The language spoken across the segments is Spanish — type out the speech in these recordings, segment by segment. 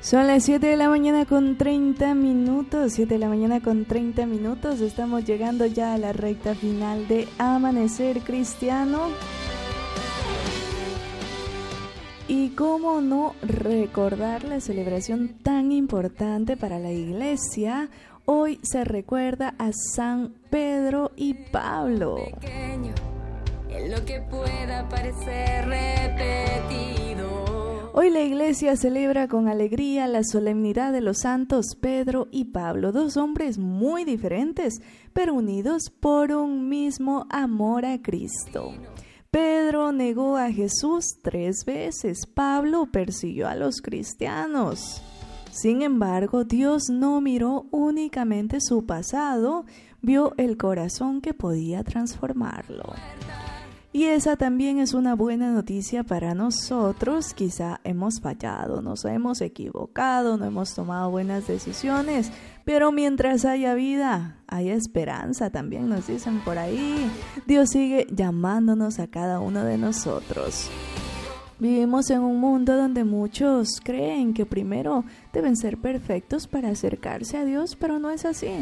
Son las 7 de la mañana con 30 minutos, 7 de la mañana con 30 minutos. Estamos llegando ya a la recta final de Amanecer Cristiano. Y cómo no recordar la celebración tan importante para la iglesia. Hoy se recuerda a San Pedro y Pablo. Pequeño, en lo que pueda parecer repetido. Hoy la iglesia celebra con alegría la solemnidad de los santos Pedro y Pablo, dos hombres muy diferentes, pero unidos por un mismo amor a Cristo. Pedro negó a Jesús 3 veces, Pablo persiguió a los cristianos. Sin embargo, Dios no miró únicamente su pasado, vio el corazón que podía transformarlo. Y esa también es una buena noticia para nosotros. Quizá hemos fallado, nos hemos equivocado, no hemos tomado buenas decisiones, pero mientras haya vida, hay esperanza, también nos dicen por ahí. Dios sigue llamándonos a cada uno de nosotros. Vivimos en un mundo donde muchos creen que primero deben ser perfectos para acercarse a Dios, pero no es así.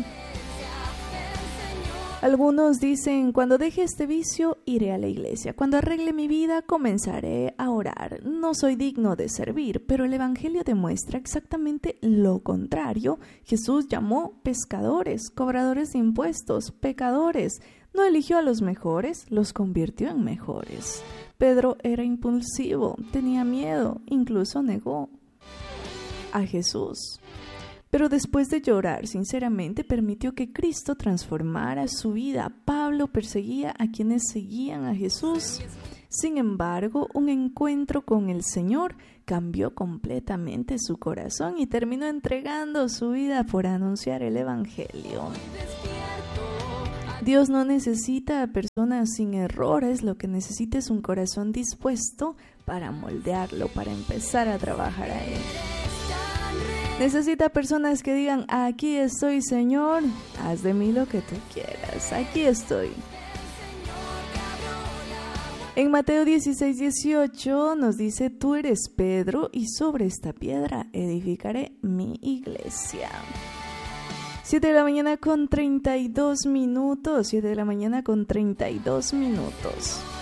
Algunos dicen, cuando deje este vicio, iré a la iglesia. Cuando arregle mi vida, comenzaré a orar. No soy digno de servir, pero el Evangelio demuestra exactamente lo contrario. Jesús llamó pescadores, cobradores de impuestos, pecadores. No eligió a los mejores, los convirtió en mejores. Pedro era impulsivo, tenía miedo, incluso negó a Jesús. Pero después de llorar sinceramente, permitió que Cristo transformara su vida. Pablo perseguía a quienes seguían a Jesús. Sin embargo, un encuentro con el Señor cambió completamente su corazón y terminó entregando su vida por anunciar el Evangelio. Dios no necesita personas sin errores, lo que necesita es un corazón dispuesto para moldearlo, para empezar a trabajar a Él. Necesita personas que digan, aquí estoy, Señor, haz de mí lo que tú quieras, aquí estoy. En Mateo 16:18 nos dice, tú eres Pedro y sobre esta piedra edificaré mi iglesia. 7 de la mañana con 32 minutos, 7 de la mañana con 32 minutos.